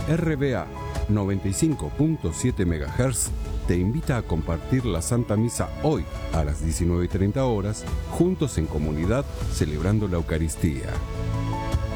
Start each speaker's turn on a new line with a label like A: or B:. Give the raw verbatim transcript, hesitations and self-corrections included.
A: R B A noventa y cinco punto siete megahertz te invita a compartir la Santa Misa hoy a las diecinueve y treinta horas, juntos en comunidad celebrando la Eucaristía.